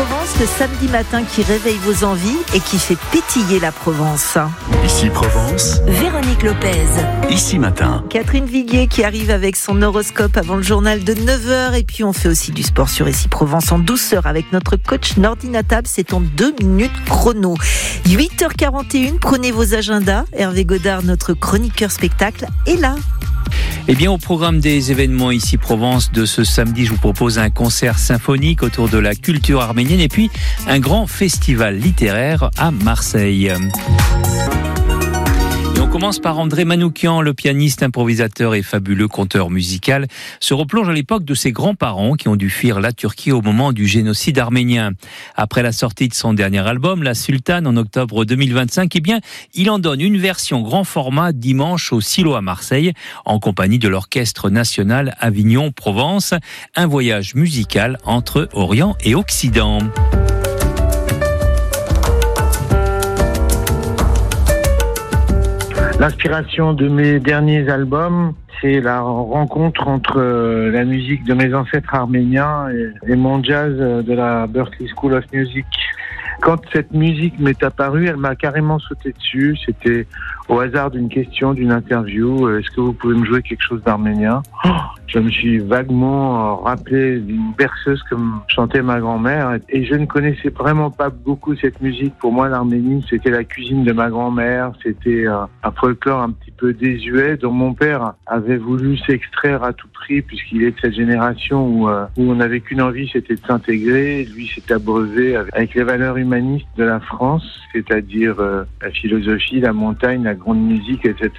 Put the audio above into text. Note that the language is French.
Provence, le samedi matin qui réveille vos envies et qui fait pétiller la Provence. Ici Provence, Véronique Lopez. Ici Matin. Catherine Viguier qui arrive avec son horoscope avant le journal de 9h. Et puis on fait aussi du sport sur Ici Provence en douceur avec notre coach Nordine Table. C'est en 2 minutes chrono. 8h41, prenez vos agendas. Hervé Godard, notre chroniqueur spectacle, est là. Eh bien, au programme des événements Ici Provence de ce samedi, je vous propose un concert symphonique autour de la culture arménienne et puis un grand festival littéraire à Marseille. On commence par André Manoukian, le pianiste, improvisateur et fabuleux conteur musical, se replonge à l'époque de ses grands-parents qui ont dû fuir la Turquie au moment du génocide arménien. Après la sortie de son dernier album, La Sultane, en octobre 2025, eh bien, il en donne une version grand format dimanche au Silo à Marseille, en compagnie de l'Orchestre National Avignon-Provence. Un voyage musical entre Orient et Occident. L'inspiration de mes derniers albums, c'est la rencontre entre la musique de mes ancêtres arméniens et mon jazz de la Berklee School of Music. Quand cette musique m'est apparue, elle m'a carrément sauté dessus. C'était au hasard d'une question, d'une interview. Est-ce que vous pouvez me jouer quelque chose d'arménien ? Je me suis vaguement rappelé d'une berceuse comme chantait ma grand-mère. Et je ne connaissais vraiment pas beaucoup cette musique. Pour moi, l'Arménie, c'était la cuisine de ma grand-mère. C'était un folklore un petit peu désuet dont mon père avait voulu s'extraire à tout prix puisqu'il est de cette génération où on n'avait qu'une envie, c'était de s'intégrer. Lui s'est abreuvé avec les valeurs humanistes de la France, c'est-à-dire la philosophie, la montagne, la grande musique, etc.